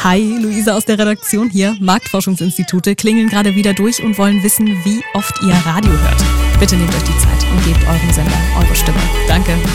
Hi, Luisa aus der Redaktion hier. Marktforschungsinstitute klingeln gerade wieder durch und wollen wissen, wie oft ihr Radio hört. Bitte nehmt euch die Zeit und gebt eurem Sender eure Stimme. Danke.